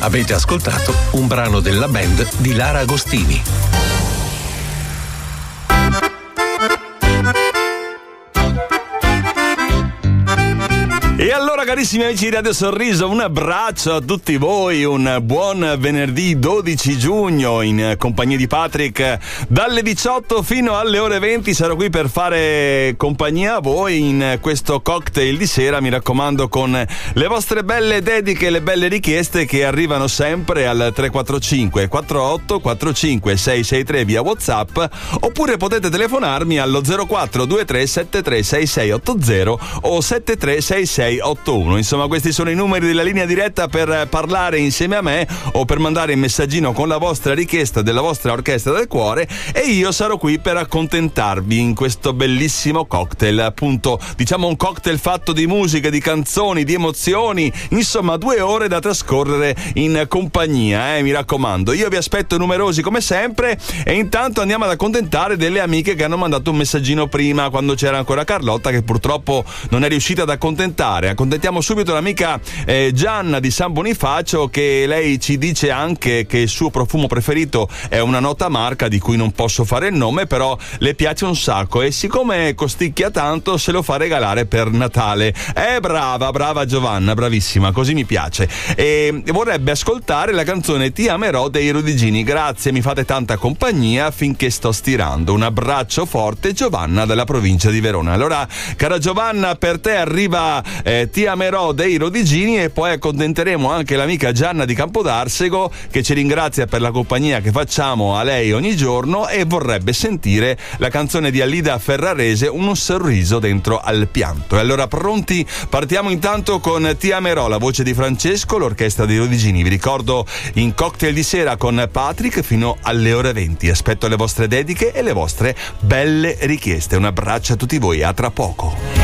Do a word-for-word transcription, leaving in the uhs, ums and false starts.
Avete ascoltato un brano della band di Lara Agostini. E allora, carissimi amici di Radio Sorriso, un abbraccio a tutti voi, un buon venerdì dodici giugno in compagnia di Patrick. Dalle diciotto fino alle ore venti sarò qui per fare compagnia a voi in questo cocktail di sera, mi raccomando, con le vostre belle dediche e le belle richieste che arrivano sempre al tre quattro cinque quattro otto quattro cinque sei sei tre via WhatsApp, oppure potete telefonarmi allo zero quattro due tre sette tre sei sei otto zero o sette tre sei sei otto uno. Insomma, questi sono i numeri della linea diretta per parlare insieme a me o per mandare il messaggino con la vostra richiesta della vostra orchestra del cuore, e io sarò qui per accontentarvi in questo bellissimo cocktail, appunto, diciamo un cocktail fatto di musica, di canzoni, di emozioni, insomma due ore da trascorrere in compagnia, eh, mi raccomando. Io vi aspetto numerosi come sempre, e intanto andiamo ad accontentare delle amiche che hanno mandato un messaggino prima, quando c'era ancora Carlotta, che purtroppo non è riuscita ad accontentare. Accontentiamo subito l'amica eh, Gianna di San Bonifacio, che lei ci dice anche che il suo profumo preferito è una nota marca di cui non posso fare il nome, però le piace un sacco, e siccome costicchia tanto se lo fa regalare per Natale. Eh, brava, brava Giovanna, bravissima, così mi piace. E vorrebbe ascoltare la canzone Ti amerò dei Rudigini. Grazie, mi fate tanta compagnia finché sto stirando. Un abbraccio forte, Giovanna dalla provincia di Verona. Allora, cara Giovanna, per te arriva eh, Ti amerò dei Rudigini, e poi accontenteremo anche l'amica Gianna di Campodarsego, che ci ringrazia per la compagnia che facciamo a lei ogni giorno e vorrebbe sentire la canzone di Alida Ferrarese, Un sorriso dentro al pianto. E allora, pronti? Partiamo intanto con Ti amerò, la voce di Francesco, l'orchestra dei Rudigini. Vi ricordo, in cocktail di sera con Patrick fino alle ore venti. Aspetto le vostre dediche e le vostre belle richieste. Un abbraccio a tutti voi, a tra poco.